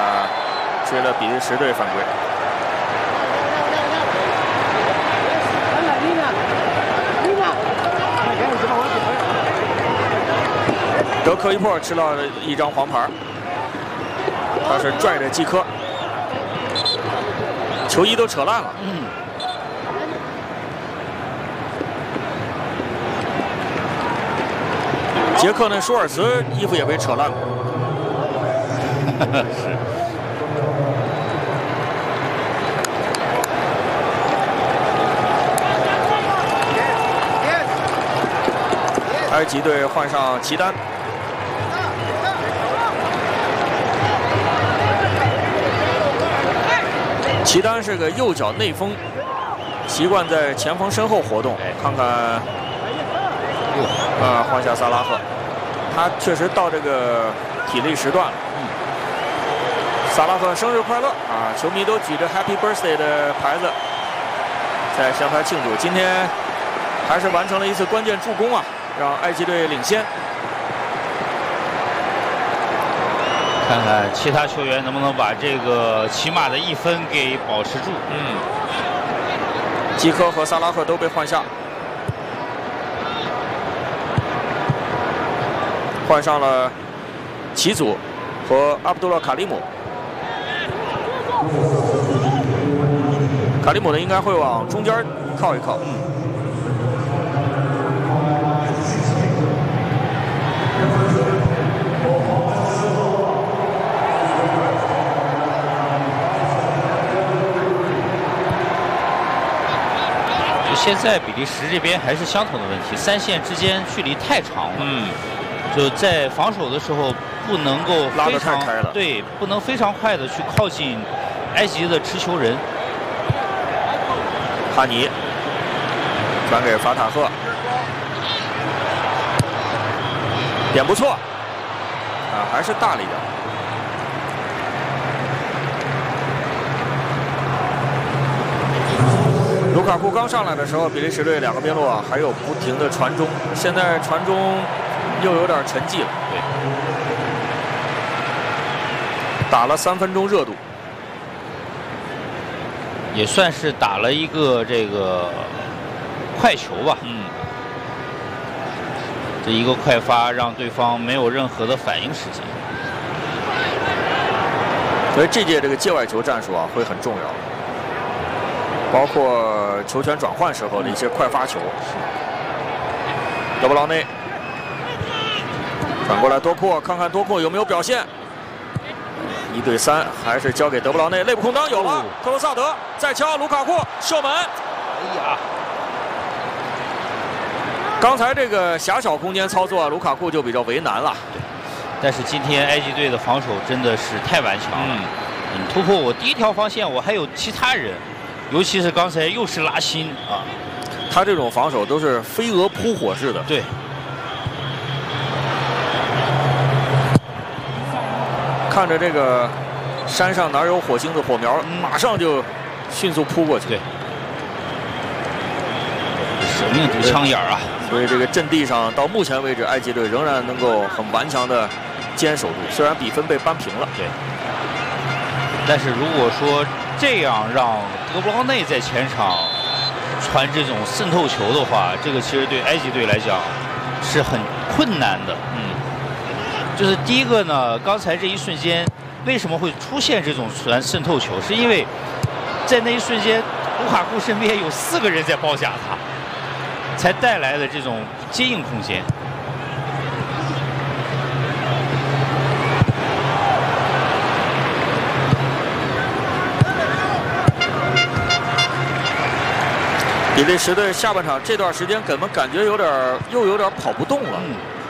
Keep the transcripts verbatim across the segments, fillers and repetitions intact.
吹了比利时队犯规。德科伊珀吃到了一张黄牌，他是拽着季科，球衣都扯烂了。嗯。捷克呢，舒尔茨衣服也被扯烂了。 是。 埃及队换上齐丹。 齐丹是个右脚内锋，习惯在前锋身后活动。看看，啊，换下萨拉赫，他确实到这个体力时段了。嗯，萨拉赫生日快乐啊！球迷都举着 Happy Birthday 的牌子在向他庆祝。今天还是完成了一次关键助攻啊，让埃及队领先。 看看其他球员能不能把这个起码的一分给保持住。 嗯，基科和萨拉赫都被换下，换上了齐祖和阿卜杜勒卡利姆。卡利姆呢，应该会往中间靠一靠。嗯。 现在比利时这边还是相同的问题，三线之间距离太长了。嗯，就在防守的时候不能够拉得太开了， 对，不能非常快的去靠近埃及的持球人。 哈尼传给法塔赫，点不错，啊，还是大了一点。 卢卡库刚上来的时候，比利时队两个边路啊还有不停的传中，现在传中又有点沉寂了。 对， 打了三分钟热度， 也算是打了一个这个快球吧。嗯，这一个快发让对方没有任何的反应时间。 所以这届这个界外球战术啊会很重要。 包括球权转换时候的一些快发球，德布劳内转过来多库，看看多库有没有表现。一对三，还是交给德布劳内，内部空当有了，克罗萨德再敲，卢卡库射门。哎呀，刚才这个狭小空间操作，卢卡库就比较为难了。 对，但是今天埃及队的防守真的是太顽强了。嗯，突破我第一条防线，我还有其他人。 尤其是刚才又是拉辛啊， 他这种防守都是飞蛾扑火式的。 对， 看着这个山上哪有火星子火苗，马上就迅速扑过去。 对，舍命堵枪眼啊！ 所以这个阵地上到目前为止，埃及队仍然能够很顽强的坚守住，虽然比分被扳平了。 对，但是如果说 这样让德布劳内在前场传这种渗透球的话，这个其实对埃及队来讲是很困难的。嗯，就是第一个呢，刚才这一瞬间为什么会出现这种传渗透球，是因为在那一瞬间，卢卡库身边有四个人在包夹他，才带来的这种接应空间。 比利时队下半场这段时间，怎么感觉有点又有点跑不动了？嗯、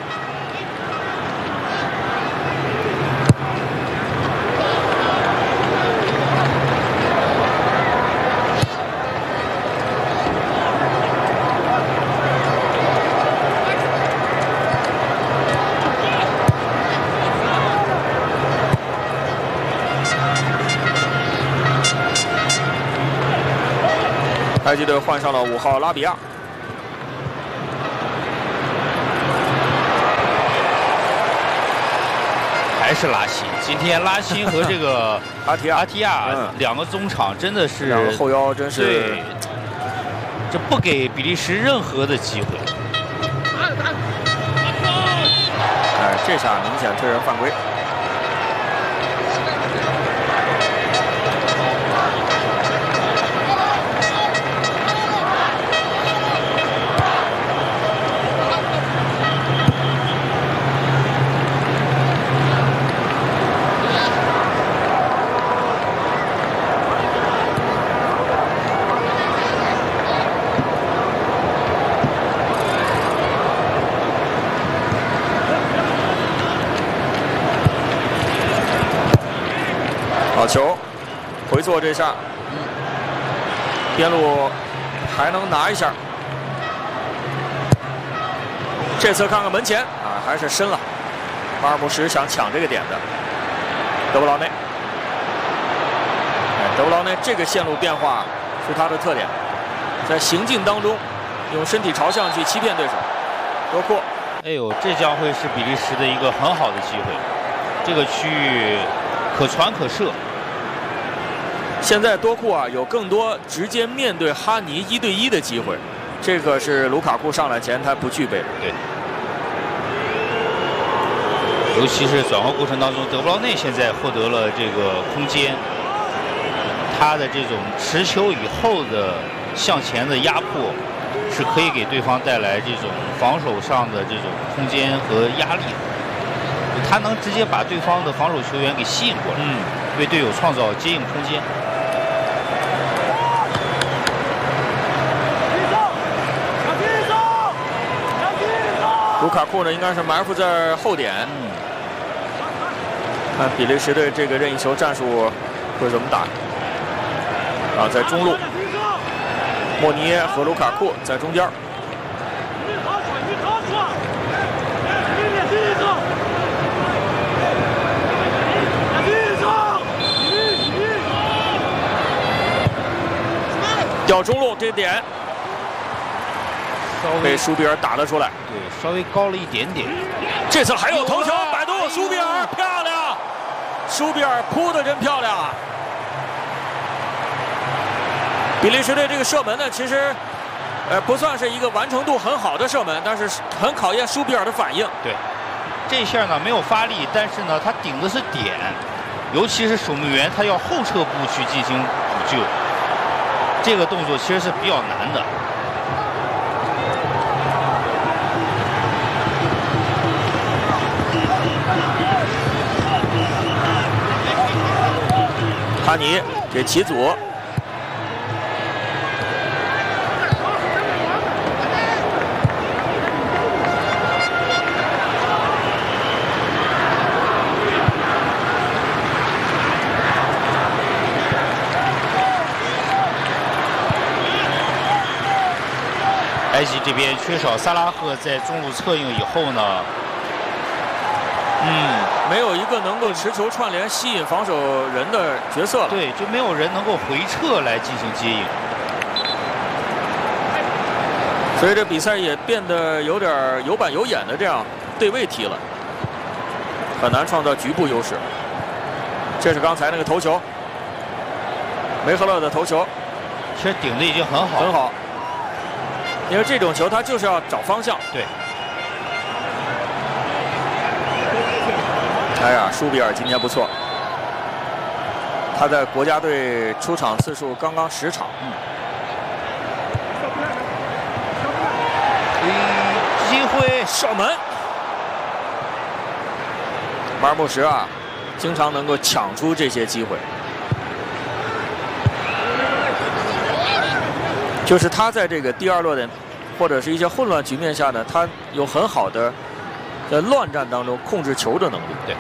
埃及队换上了五号拉比亚， 还是拉辛。今天拉辛和这个阿提亚阿提亚嗯两个中场真的是两个后腰真是对，这不给比利时任何的机会。 哎，这下明显推人犯规。好球，回做这下，边路还能拿一下。这次看看门前啊，还是深了。马尔穆什想抢这个点的，德布劳内。哎，德布劳内这个线路变化是他的特点，在行进当中用身体朝向去欺骗对手。多库， 哎呦，这将会是比利时的一个很好的机会，这个区域可传可射。 现在多库啊有更多直接面对哈尼一对一的机会，这个是卢卡库上来前他不具备的。 对，尤其是转换过程当中，德布劳内现在获得了这个空间，他的这种持球以后的向前的压迫，是可以给对方带来这种防守上的这种空间和压力的。他能直接把对方的防守球员给吸引过来， 嗯， 为队友创造接应空间。 卢卡库呢，应该是埋伏在后点。 嗯， 看比利时队这个任意球战术会怎么打。啊，在中路，莫尼耶和卢卡库在中间。掉中路这点， 稍微被舒比尔打了出来。 对，稍微高了一点点。 这次还有头球，摆渡，舒比尔漂亮，舒比尔扑的真漂亮啊！比利时队这个射门呢，其实，呃，不算是一个完成度很好的射门，但是很考验舒比尔的反应。 对，这下呢没有发力，但是呢他顶的是点，尤其是守门员他要后撤步去进行补救，这个动作其实是比较难的。 哈尼给齐祖， 埃及这边缺少萨拉赫在中路策应以后呢， 嗯，没有一个能够持球串联吸引防守人的角色了。 对，就没有人能够回撤来进行接应， 所以这比赛也变得有点有板有眼的这样对位踢了，很难创造局部优势。这是刚才那个头球，梅赫勒的头球， 其实顶的已经很好， 很好。因为这种球他就是要找方向。 对。 哎呀，舒比尔今天不错，他在国家队出场次数刚刚十场。 嗯。机会射门，马尔穆什啊，经常能够抢出这些机会。就是他在这个第二落点或者是一些混乱局面下呢，他有很好的在乱战当中控制球的能力。 对。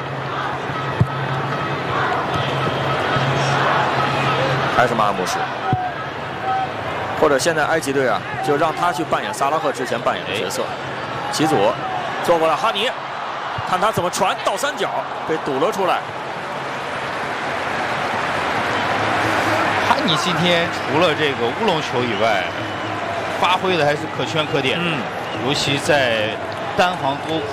还是马尔穆什，或者现在埃及队啊，就让他去扮演萨拉赫之前扮演的角色。齐祖做过来，哈尼，看他怎么传倒三角，被堵了出来。 哈尼今天除了这个乌龙球以外，发挥的还是可圈可点的，嗯，尤其在单防多库